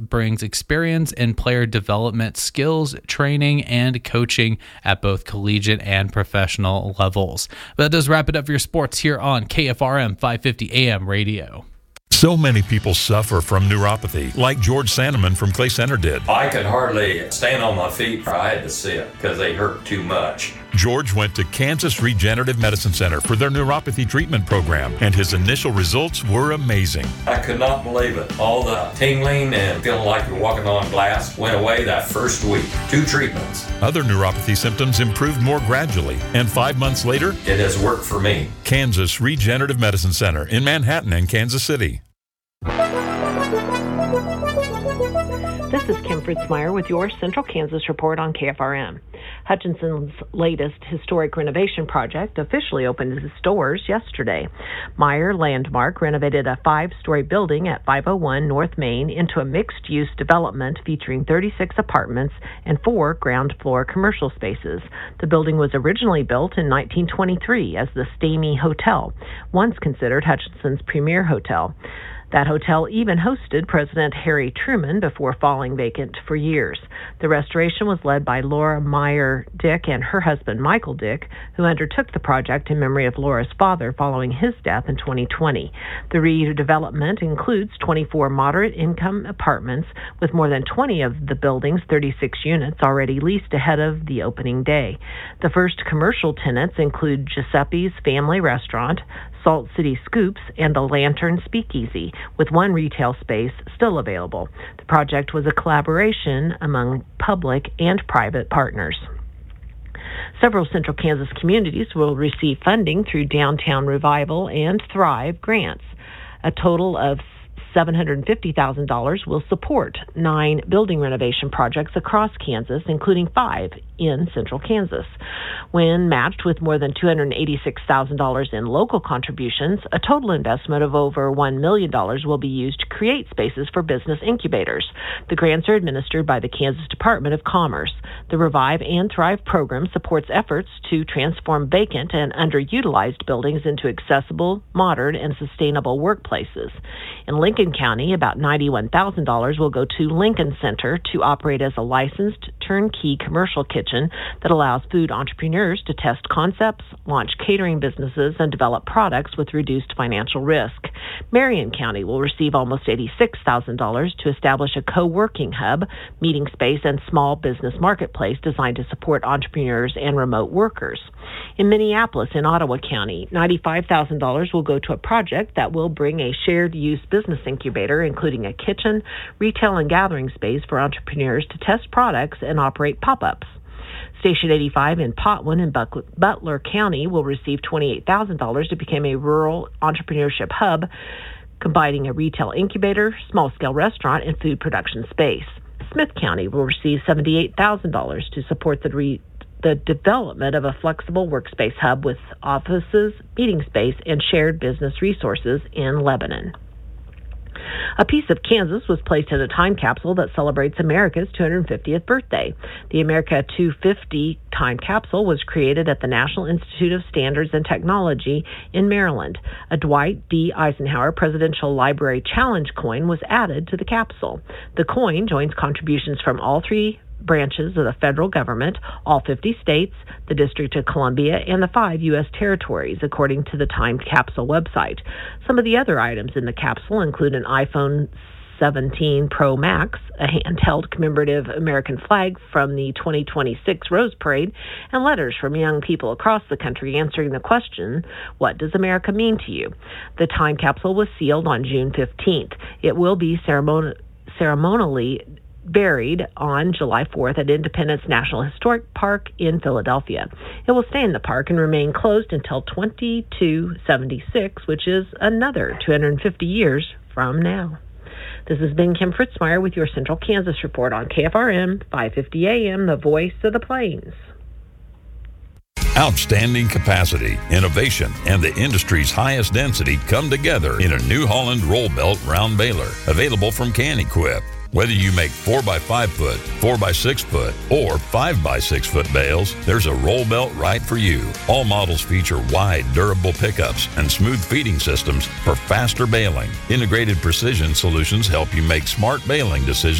brings experience in player development skills, training, and coaching at both collegiate and professional levels. But that does wrap it up for your sports here on KFRM 550 AM radio. So many people suffer from neuropathy, like George Sandeman from Clay Center did. I could hardly stand on my feet. I had to sit because they hurt too much. George went to Kansas Regenerative Medicine Center for their neuropathy treatment program, and his initial results were amazing. I could not believe it. All the tingling and feeling like you're walking on glass went away that first week. 2 treatments. Other neuropathy symptoms improved more gradually, and 5 months later, it has worked for me. Kansas Regenerative Medicine Center in Manhattan and Kansas City. This is Kim Fritzmeyer with your Central Kansas Report on KFRM. Hutchinson's latest historic renovation project officially opened its doors yesterday. Meyer Landmark renovated a 5-story building at 501 North Main into a mixed-use development featuring 36 apartments and 4 ground-floor commercial spaces. The building was originally built in 1923 as the Stamy Hotel, once considered Hutchinson's premier hotel. That hotel even hosted President Harry Truman before falling vacant for years. The restoration was led by Laura Meyer Dick and her husband Michael Dick, who undertook the project in memory of Laura's father following his death in 2020. The redevelopment includes 24 moderate-income apartments, with more than 20 of the building's 36 units already leased ahead of the opening day. The first commercial tenants include Giuseppe's Family Restaurant, Salt City Scoops, and the Lantern Speakeasy, with 1 retail space still available. The project was a collaboration among public and private partners. Several Central Kansas communities will receive funding through Downtown Revival and Thrive grants. A total of $750,000 will support 9 building renovation projects across Kansas, including 5 in Central Kansas. When matched with more than $286,000 in local contributions, a total investment of over $1 million will be used to create spaces for business incubators. The grants are administered by the Kansas Department of Commerce. The Revive and Thrive program supports efforts to transform vacant and underutilized buildings into accessible, modern, and sustainable workplaces. In Lincoln County, about $91,000 will go to Lincoln Center to operate as a licensed turnkey commercial kitchen that allows food entrepreneurs to test concepts, launch catering businesses, and develop products with reduced financial risk. Marion County will receive almost $86,000 to establish a co-working hub, meeting space, and small business marketplace designed to support entrepreneurs and remote workers. In Minneapolis and Ottawa County, $95,000 will go to a project that will bring a shared-use business incubator, including a kitchen, retail, and gathering space for entrepreneurs to test products and operate pop-ups. Station 85 in Potwin and Butler County will receive $28,000 to become a rural entrepreneurship hub, combining a retail incubator, small-scale restaurant, and food production space. Smith County will receive $78,000 to support the development of a flexible workspace hub with offices, meeting space, and shared business resources in Lebanon. A piece of Kansas was placed in a time capsule that celebrates America's 250th birthday. The America 250 time capsule was created at the National Institute of Standards and Technology in Maryland. A Dwight D. Eisenhower Presidential Library Challenge coin was added to the capsule. The coin joins contributions from all 3 branches of the federal government, all 50 states, the District of Columbia, and the 5 U.S. territories, according to the Time Capsule website. Some of the other items in the capsule include an iPhone 17 Pro Max, a handheld commemorative American flag from the 2026 Rose Parade, and letters from young people across the country answering the question, what does America mean to you? The time capsule was sealed on June 15th. It will be ceremonially buried on July 4th at Independence National Historic Park in Philadelphia. It will stay in the park and remain closed until 2276, which is another 250 years from now. This has been Kim Fritzmeyer with your Central Kansas Report on KFRM 550 AM, the voice of the plains. Outstanding capacity, innovation, and the industry's highest density come together in a New Holland roll belt round baler, available from Can Equip. Whether you make 4x5 foot, 4x6 foot, or 5x6 foot bales, there's a roll belt right for you. All models feature wide, durable pickups and smooth feeding systems for faster baling. Integrated precision solutions help you make smart baling decisions